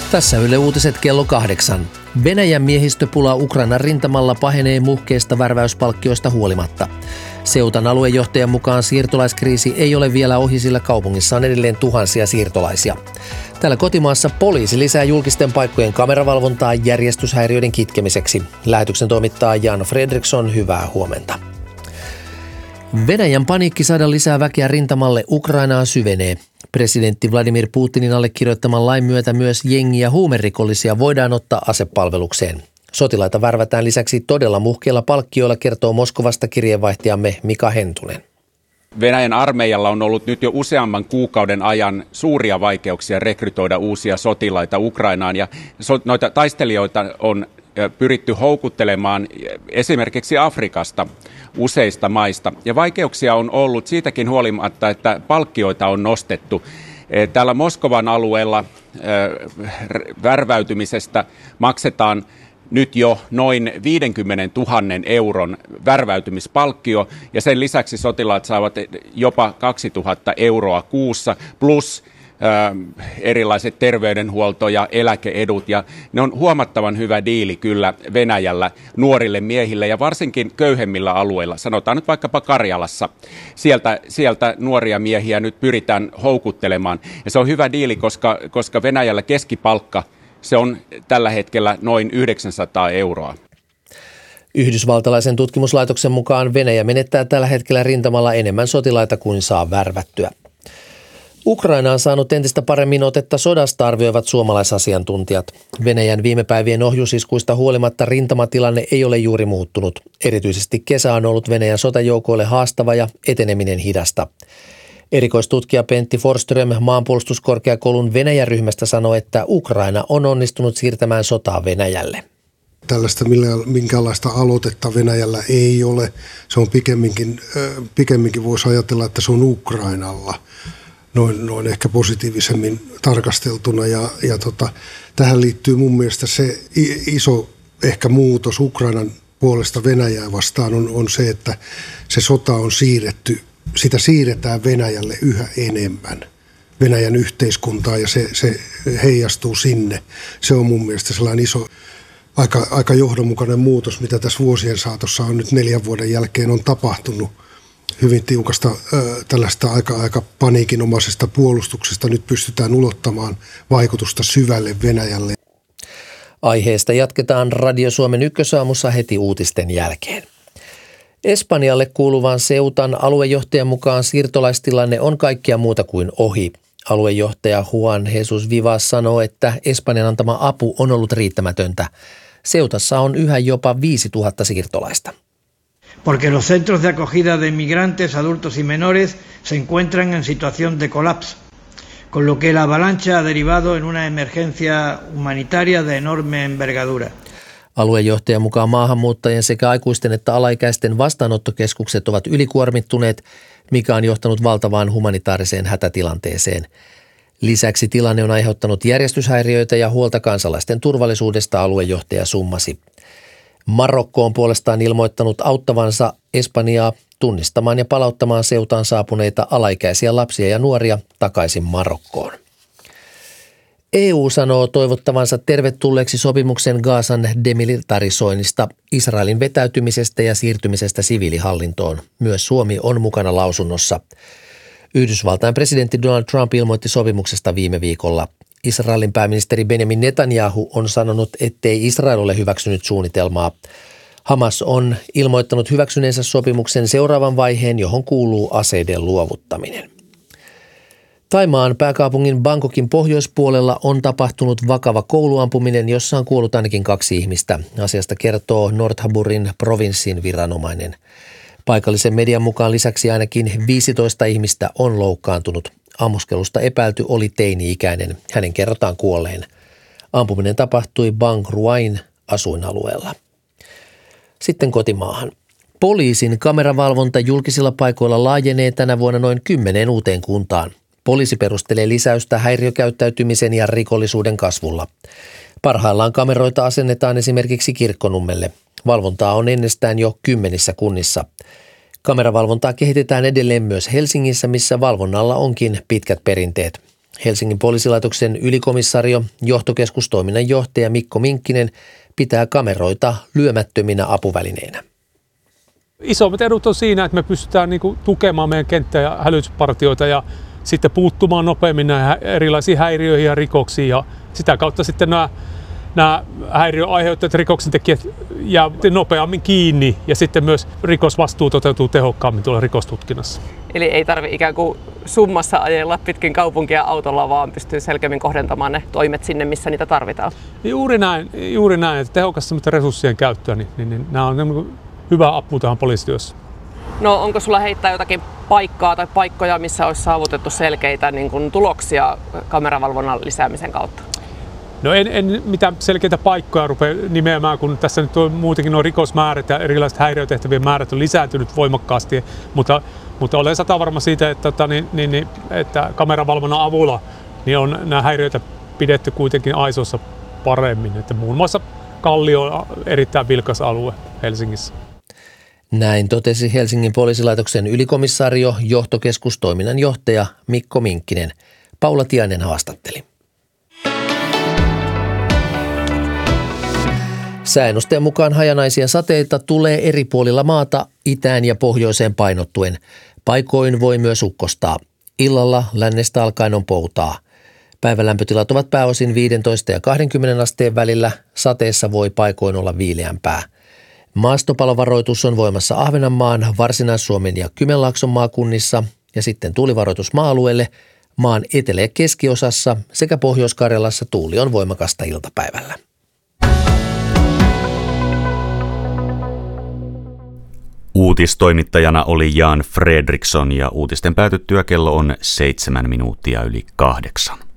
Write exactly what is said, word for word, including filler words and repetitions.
Tässä Yle Uutiset kello kahdeksan. Venäjän miehistöpula Ukrainan rintamalla pahenee muhkeista värväyspalkkioista huolimatta. Seutan aluejohtajan mukaan siirtolaiskriisi ei ole vielä ohi, sillä kaupungissa on edelleen tuhansia siirtolaisia. Täällä kotimaassa poliisi lisää julkisten paikkojen kameravalvontaa järjestyshäiriöiden kitkemiseksi. Lähetyksen toimittaa Jan Fredriksson, hyvää huomenta. Venäjän paniikki saada lisää väkeä rintamalle Ukrainaan syvenee. Presidentti Vladimir Putinin allekirjoittaman lain myötä myös jengi- ja huumerikollisia voidaan ottaa asepalvelukseen. Sotilaita värvätään lisäksi todella muhkeilla palkkioilla, kertoo Moskovasta kirjeenvaihtajamme Mika Hentunen. Venäjän armeijalla on ollut nyt jo useamman kuukauden ajan suuria vaikeuksia rekrytoida uusia sotilaita Ukrainaan, ja noita taistelijoita on pyritty houkuttelemaan esimerkiksi Afrikasta useista maista. Ja vaikeuksia on ollut siitäkin huolimatta, että palkkioita on nostettu. Täällä Moskovan alueella värväytymisestä maksetaan nyt jo noin viisikymmentätuhatta euron värväytymispalkkio, ja sen lisäksi sotilaat saavat jopa kaksituhatta euroa kuussa plus ö, erilaiset terveydenhuolto- ja eläkeedut, ja ne on huomattavan hyvä diili kyllä Venäjällä nuorille miehille ja varsinkin köyhemmillä alueilla, sanotaan nyt vaikkapa Karjalassa. Sieltä, sieltä nuoria miehiä nyt pyritään houkuttelemaan, ja se on hyvä diili, koska, koska Venäjällä keskipalkka se on tällä hetkellä noin yhdeksänsataa euroa. Yhdysvaltalaisen tutkimuslaitoksen mukaan Venäjä menettää tällä hetkellä rintamalla enemmän sotilaita kuin saa värvättyä. Ukraina on saanut entistä paremmin otetta sodasta, arvioivat suomalaisasiantuntijat. Venäjän viime päivien ohjusiskuista huolimatta rintamatilanne ei ole juuri muuttunut. Erityisesti kesä on ollut Venäjän sotajoukoille haastava ja eteneminen hidasta. Erikoistutkija Pentti Forsström maanpuolustuskorkeakoulun Venäjä-ryhmästä sanoi, että Ukraina on onnistunut siirtämään sotaa Venäjälle. Tällaista minkäänlaista aloitetta Venäjällä ei ole. Se on pikemminkin, pikemminkin voisi ajatella, että se on Ukrainalla noin, noin ehkä positiivisemmin tarkasteltuna. Ja, ja tota, tähän liittyy mun mielestä se iso ehkä muutos Ukrainan puolesta Venäjää vastaan on, on se, että se sota on siirretty. Sitä siirretään Venäjälle yhä enemmän, Venäjän yhteiskuntaa, ja se, se heijastuu sinne. Se on mun mielestä sellainen iso, aika, aika johdonmukainen muutos, mitä tässä vuosien saatossa on nyt neljän vuoden jälkeen on tapahtunut. Hyvin tiukasta äh, tällaista aika, aika paniikinomaisesta puolustuksesta nyt pystytään ulottamaan vaikutusta syvälle Venäjälle. Aiheesta jatketaan Radio Suomen ykkösaamussa heti uutisten jälkeen. Espanjalle kuuluvan Seutan aluejohtajan mukaan siirtolaistilanne on kaikkea muuta kuin ohi. Aluejohtaja Juan Jesus Vivas sanoo, että Espanjan antama apu on ollut riittämätöntä. Seutassa on yhä jopa viisituhatta siirtolaista. Porque los centros de acogida de migrantes, adultos y menores se encuentran en situación de colapso, con lo que la avalancha ha derivado en una emergencia humanitaria de enorme envergadura. Aluejohtajan mukaan maahanmuuttajien sekä aikuisten että alaikäisten vastaanottokeskukset ovat ylikuormittuneet, mikä on johtanut valtavaan humanitaariseen hätätilanteeseen. Lisäksi tilanne on aiheuttanut järjestyshäiriöitä ja huolta kansalaisten turvallisuudesta, aluejohtaja summasi. Marokko on puolestaan ilmoittanut auttavansa Espanjaa tunnistamaan ja palauttamaan Seutaan saapuneita alaikäisiä lapsia ja nuoria takaisin Marokkoon. E U sanoo toivottavansa tervetulleeksi sopimuksen Gazan demilitarisoinnista, Israelin vetäytymisestä ja siirtymisestä siviilihallintoon. Myös Suomi on mukana lausunnossa. Yhdysvaltain presidentti Donald Trump ilmoitti sopimuksesta viime viikolla. Israelin pääministeri Benjamin Netanyahu on sanonut, ettei Israel ole hyväksynyt suunnitelmaa. Hamas on ilmoittanut hyväksyneensä sopimuksen seuraavan vaiheen, johon kuuluu aseiden luovuttaminen. Thaimaan pääkaupungin Bangkokin pohjoispuolella on tapahtunut vakava kouluampuminen, jossa on kuollut ainakin kaksi ihmistä. Asiasta kertoo Northaburin provinssin viranomainen. Paikallisen median mukaan lisäksi ainakin viisitoista ihmistä on loukkaantunut. Ammuskelusta epäilty oli teini-ikäinen. Hänen kerrotaan kuolleen. Ampuminen tapahtui Bang Ruain asuinalueella. Sitten kotimaahan. Poliisin kameravalvonta julkisilla paikoilla laajenee tänä vuonna noin kymmeneen uuteen kuntaan. Poliisi perustelee lisäystä häiriökäyttäytymisen ja rikollisuuden kasvulla. Parhaillaan kameroita asennetaan esimerkiksi Kirkkonummelle. Valvontaa on ennestään jo kymmenissä kunnissa. Kameravalvontaa kehitetään edelleen myös Helsingissä, missä valvonnalla onkin pitkät perinteet. Helsingin poliisilaitoksen ylikomissario, johtokeskustoiminnan johtaja Mikko Minkkinen pitää kameroita lyömättöminä apuvälineinä. Isommat edut on siinä, että me pystytään niin kuin tukemaan meidän kenttä- ja hälytyspartioita ja sitten puuttumaan nopeammin näihin erilaisiin häiriöihin ja rikoksiin. Ja sitä kautta sitten nämä, nämä häiriön aiheuttajat rikoksentekijät jää nopeammin kiinni ja sitten myös rikosvastuu toteutuu tehokkaammin tuolla rikostutkinnassa. Eli ei tarvitse ikään kuin summassa ajella pitkin kaupunkia autolla, vaan pystyy selkeämmin kohdentamaan ne toimet sinne, missä niitä tarvitaan. Juuri näin, juuri näin että tehokasta resurssien käyttöä, niin, niin, niin nämä on hyvä apu tähän poliisityössä. No onko sulla heittää jotakin paikkaa tai paikkoja, missä olisi saavutettu selkeitä niin kuin tuloksia kameravalvonnan lisäämisen kautta? No en, en mitään selkeitä paikkoja rupea nimeämään, kun tässä nyt on muutenkin nuo rikosmäärät ja erilaiset häiriötehtävien määrät on lisääntynyt voimakkaasti, mutta, mutta olen satavarma siitä, että, niin, niin, että kameravalvonnan avulla niin on nämä häiriöitä pidetty kuitenkin aisoissa paremmin, että muun muassa Kallio on erittäin vilkas alue Helsingissä. Näin totesi Helsingin poliisilaitoksen ylikomissario, johtokeskustoiminnan johtaja Mikko Minkkinen. Paula Tiainen haastatteli. Sääennusteen mukaan hajanaisia sateita tulee eri puolilla maata itään ja pohjoiseen painottuen. Paikoin voi myös ukkostaa. Illalla lännestä alkaen on poutaa. Päivälämpötilat ovat pääosin viisitoista ja kaksikymmentä asteen välillä. Sateessa voi paikoin olla viileämpää. Maastopalovaroitus on voimassa Ahvenanmaan, Varsinais-Suomen ja Kymenlaakson maakunnissa ja sitten tuulivaroitus maa-alueelle. Maan etelä- ja keskiosassa sekä Pohjois-Karjalassa tuuli on voimakasta iltapäivällä. Uutistoimittajana oli Jan Fredriksson ja uutisten päätyttyä kello on seitsemän minuuttia yli kahdeksan.